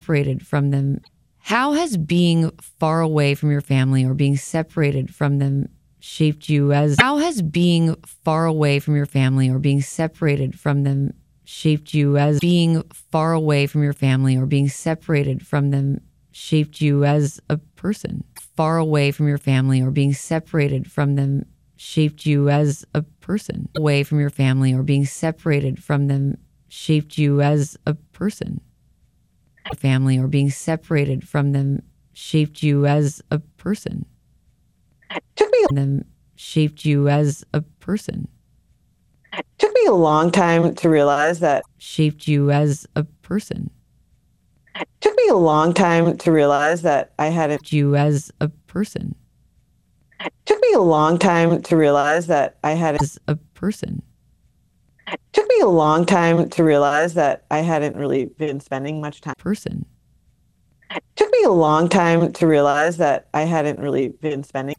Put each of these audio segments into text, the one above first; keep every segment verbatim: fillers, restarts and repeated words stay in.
separated from them? How has being far away from your family or being separated from them shaped you as how has being far away from your family or being separated from them shaped you as being far away from your family or being separated from them shaped you as a person? Far away from your family or being separated from them shaped you as a person. Away from your family or being separated from them shaped you as a person. Family or being separated from them shaped you as a person. Took me Them shaped you as a person. took me a long time to realize that Shaped you as a person. took me a long time to realize that I hadn't Shaped you as a person. took me a long time to realize that I hadn't As a person. took me a long time to realize that I hadn't really been spending much time Person. took me a long time to realize that I hadn't really been spending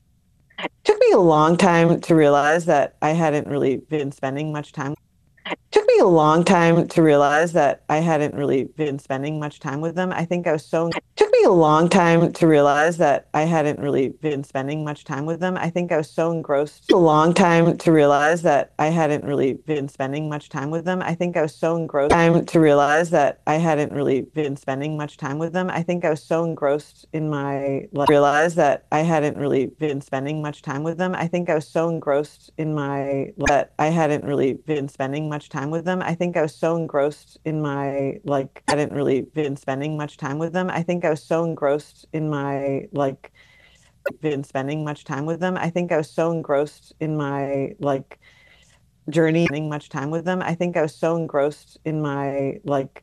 took me a long time to realize that I hadn't really been spending much time took me a long time to realize that I hadn't really been spending much time with them. I think I was so took me a long time to realize that I hadn't really been spending much time with them. I think I was so engrossed a long time to realize that I hadn't really been spending much time with them. I think I was so engrossed time to realize that I hadn't really been spending much time with them. I think I was so engrossed in my realize that I hadn't really been spending much time with them. I think I was so engrossed in my that I hadn't really been spending much time with them. I think I was so engrossed in my like I hadn't really been spending much time with them. I think I was so engrossed in my like been spending much time with them. I think I was so engrossed in my like journey spending much time with them. I think I was so engrossed in my like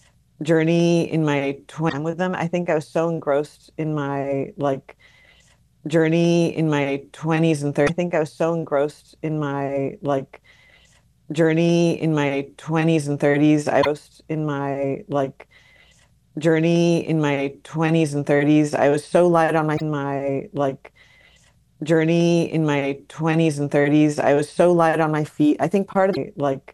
journey in my twenties with them. I think I was so engrossed in my like journey in my twenties and thirties. I think I was so engrossed in my like journey in my twenties and thirties. I was in my like journey in my twenties and thirties. I was so light on my my like journey in my twenties and thirties. I was so light on my feet. I think part of the like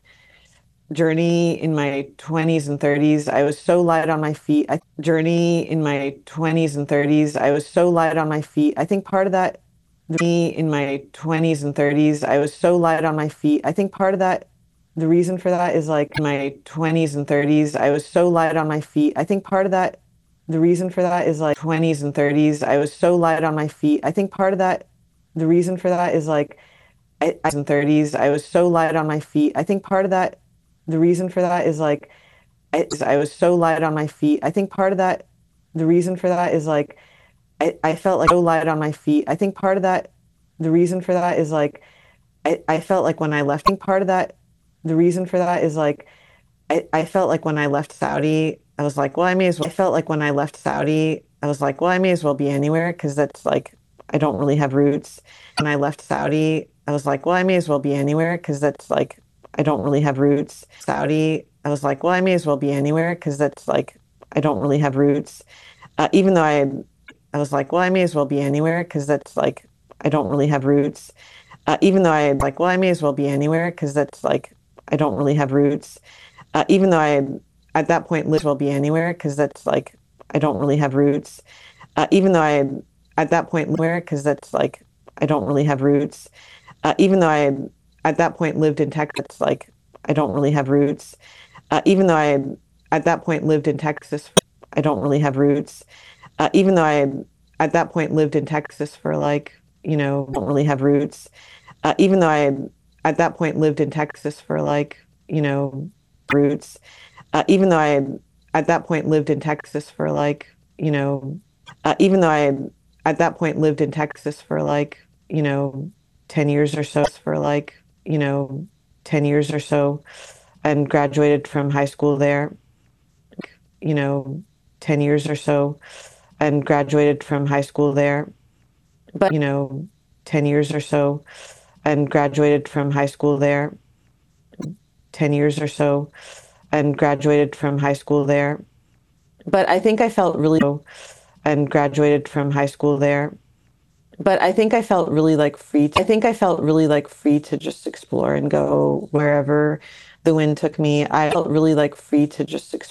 journey in my twenties and thirties. I was so light on my feet. I journey in my twenties and thirties. I was so light on my feet. I think part of that me in my twenties and thirties, I was so light on my feet. I think part of that, the reason for that is like my twenties and thirties, I was so light on my feet. I think part of that, the reason for that is like twenties and thirties, I was so light on my feet. I think part of that, the reason for that is like I, in thirties, I was so light on my feet. I think part of that, the reason for that is like I, I was so light on my feet. I think part of that, the reason for that is like I, I felt like so light on my feet. I think part of that, the reason for that is like I, I felt like when I left, I think part of that, the reason for that is like I, I felt like when I left Saudi, I was like, well, I may as well. I felt like when I left Saudi, I was like, well, I may as well be anywhere because that's like I don't really have roots. When I left Saudi, I was like, well, I may as well be anywhere because that's like I don't really have roots. Saudi, I was like, well, I may as well be anywhere because that's like I don't really have roots. Uh, even though I had, I was like, well, I may as well be anywhere because that's like I don't really have roots. Uh, even though I had like, well, I may as well be anywhere because that's like I don't really have roots. Uh, even though I had at that point lived well be anywhere because that's like I don't really have roots. Uh, even though I had at that point where because that's like I don't really have roots. Uh, even though I had at that point lived in Texas, like I don't really have roots. Uh, even though I had at that point lived in Texas, I don't really have roots. Uh, even though I had at that point lived in Texas for like you know don't really have roots. Uh, even though I had at that point lived in Texas for like you know roots. Uh, even though I had at that point lived in Texas for like you know uh, even though I had at that point lived in Texas for like you know ten years or so for like you know ten years or so and graduated from high school there you know ten years or so and graduated from high school there but you know ten years or so and graduated from high school there ten years or so and graduated from high school there but I think I felt really and graduated from high school there but I think I felt really like free to, I think I felt really like free to just explore and go wherever the wind took me. I felt really like free to just explore